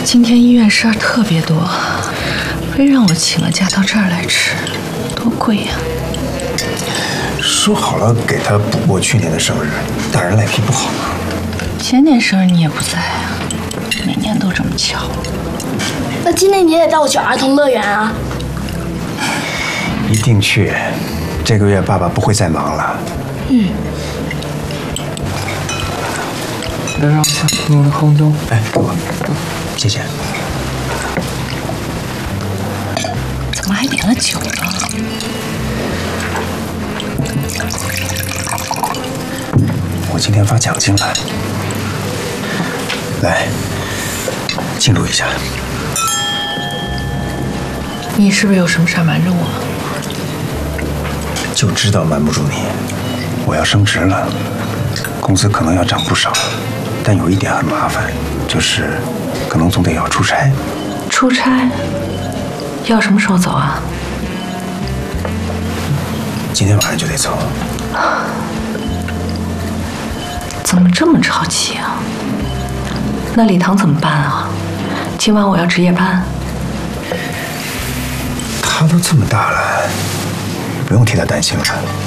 今天医院事儿特别多，非让我请了假到这儿来吃，多贵呀！ 说好了给他补过去年的生日，大人赖皮不好吗？ 前年生日你也不在啊，每年都这么巧。 那今年你也带我去儿童乐园啊？ 一定去，这个月爸爸不会再忙了。 嗯。 来让一下你的红酒。 哎，给我，谢谢。 怎么还点了酒呢？ 我今天发奖金了，来庆祝一下。 你是不是有什么事瞒着我？ 就知道瞒不住你，我要升职了，工资可能要涨不少，但有一点很麻烦，就是可能总得要出差。 出差？要什么时候走啊？ 今天晚上就得走。 怎么这么着急啊？那礼堂怎么办啊？今晚我要值夜班。 他都这么大了，不用替他担心了。